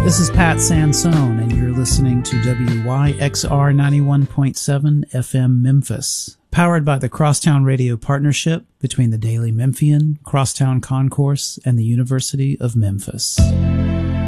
This is Pat Sansone, and you're listening to WYXR 91.7 FM Memphis, powered by the Crosstown Radio Partnership between the Daily Memphian, Crosstown Concourse, and the University of Memphis.